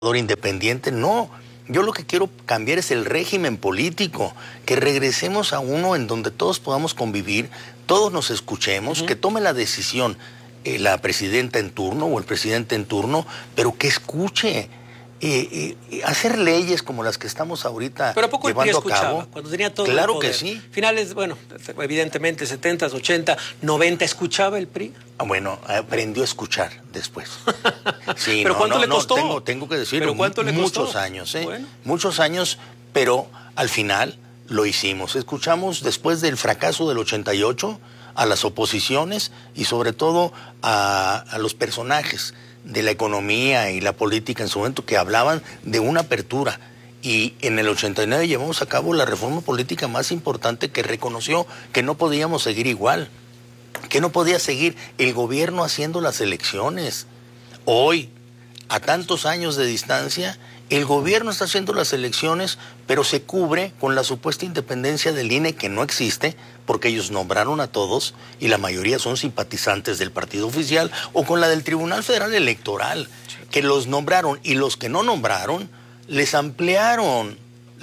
independiente, no. Yo lo que quiero cambiar es el régimen político, que regresemos a uno en donde todos podamos convivir, todos nos escuchemos, que tome la decisión la presidenta en turno o el presidente en turno, pero que escuche. Hacer leyes como las que estamos ahorita pero ¿a poco llevando el PRI escuchaba, a cabo, cuando tenía todo claro el poder? Que sí. Finales, bueno, evidentemente 70s, 80, 90, ¿escuchaba el PRI? Bueno, aprendió a escuchar después. Sí, ¿pero cuánto le costó? Tengo que decirlo, ¿pero cuánto le costó? Muchos años, bueno. Muchos años, pero al final lo hicimos. Escuchamos después del fracaso del 88 a las oposiciones y sobre todo a los personajes de la economía y la política en su momento que hablaban de una apertura. Y en el 89 llevamos a cabo la reforma política más importante que reconoció que no podíamos seguir igual, que no podía seguir el gobierno haciendo las elecciones. Hoy, a tantos años de distancia, el gobierno está haciendo las elecciones, pero se cubre con la supuesta independencia del INE que no existe, porque ellos nombraron a todos y la mayoría son simpatizantes del partido oficial, o con la del Tribunal Federal Electoral, que los nombraron y los que no nombraron les ampliaron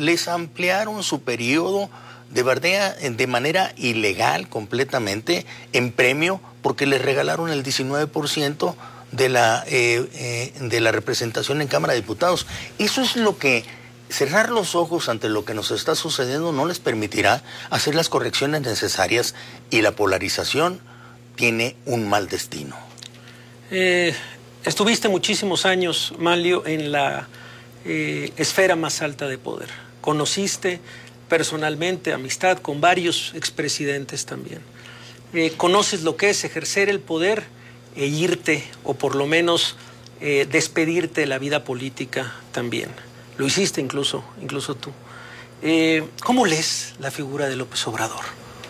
su periodo de manera ilegal completamente en premio porque les regalaron el 19% de la representación en Cámara de Diputados. Eso es lo que cerrar los ojos ante lo que nos está sucediendo no les permitirá hacer las correcciones necesarias y la polarización tiene un mal destino. Estuviste muchísimos años, Manlio, en la esfera más alta de poder. Conociste personalmente amistad con varios expresidentes también. Conoces lo que es ejercer el poder e irte, o por lo menos despedirte de la vida política también. Lo hiciste incluso tú. ¿Cómo lees la figura de López Obrador?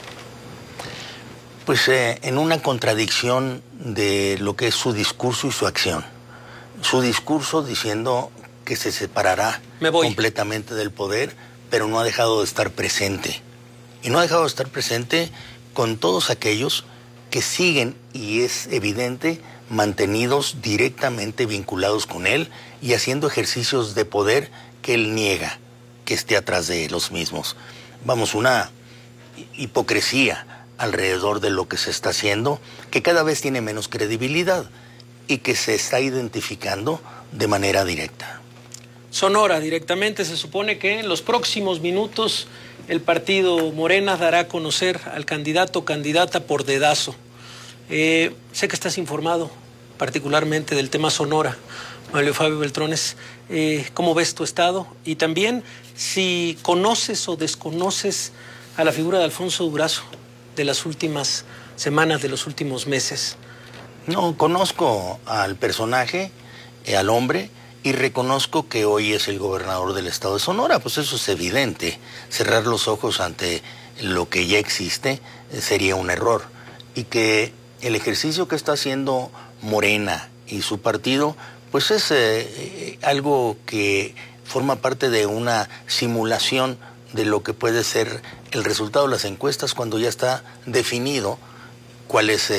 Pues en una contradicción de lo que es su discurso y su acción. Su discurso diciendo que se separará completamente del poder, pero no ha dejado de estar presente. Y no ha dejado de estar presente con todos aquellos que siguen, y es evidente, mantenidos directamente vinculados con él y haciendo ejercicios de poder que él niega que esté atrás de los mismos. Vamos, una hipocresía alrededor de lo que se está haciendo, que cada vez tiene menos credibilidad y que se está identificando de manera directa. Sonora, directamente, se supone que en los próximos minutos el partido Morena dará a conocer al candidato o candidata por dedazo. Sé que estás informado particularmente del tema Sonora, Manlio Fabio Beltrones. ¿Cómo ves tu estado? Y también si conoces o desconoces a la figura de Alfonso Durazo de las últimas semanas, de los últimos meses. No, conozco al personaje, al hombre, y reconozco que hoy es el gobernador del estado de Sonora. Pues eso es evidente. Cerrar los ojos ante lo que ya existe sería un error. Y que el ejercicio que está haciendo Morena y su partido, pues es algo que forma parte de una simulación de lo que puede ser el resultado de las encuestas cuando ya está definido cuál es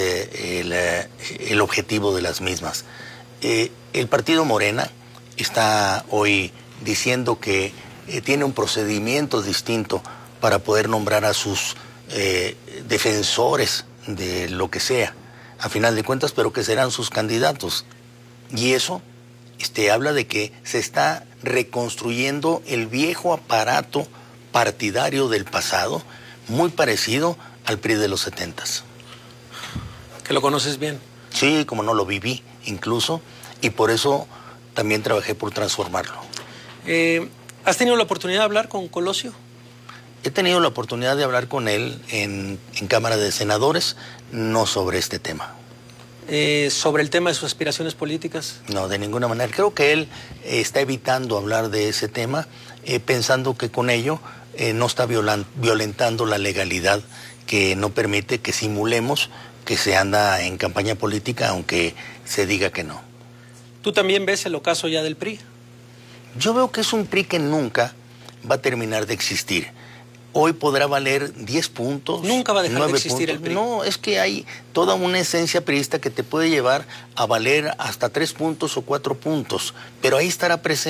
el objetivo de las mismas. El partido Morena está hoy diciendo que tiene un procedimiento distinto para poder nombrar a sus defensores de lo que sea, a final de cuentas, pero que serán sus candidatos. Y eso habla de que se está reconstruyendo el viejo aparato partidario del pasado, muy parecido al PRI de los 70s. ¿Que lo conoces bien? Sí, como no, lo viví incluso, y por eso también trabajé por transformarlo. ¿Has tenido la oportunidad de hablar con Colosio? He tenido la oportunidad de hablar con él en Cámara de Senadores, no sobre este tema. ¿Sobre el tema de sus aspiraciones políticas? No, de ninguna manera. Creo que él está evitando hablar de ese tema, pensando que con ello no está violentando la legalidad que no permite que simulemos que se anda en campaña política, aunque se diga que no. ¿Tú también ves el ocaso ya del PRI? Yo veo que es un PRI que nunca va a terminar de existir. hoy podrá valer 10 puntos. Nunca va a dejar de existir el PRI. No, es que hay toda una esencia priista que te puede llevar a valer hasta 3 puntos o 4 puntos, pero ahí estará presente.